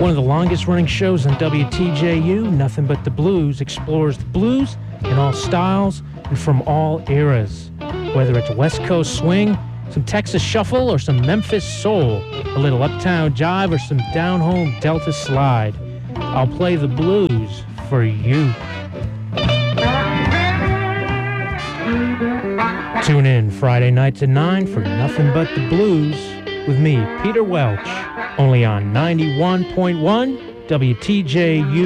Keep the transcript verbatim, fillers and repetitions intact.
One of the longest-running shows on W T J U, Nothing But the Blues, explores the blues in all styles and from all eras. Whether it's West Coast swing, some Texas shuffle, or some Memphis soul, a little uptown jive, or some down-home Delta slide, I'll play the blues for you. Tune in Friday nights at nine for Nothing But the Blues with me, Peter Welch, only on ninety-one point one W T J U.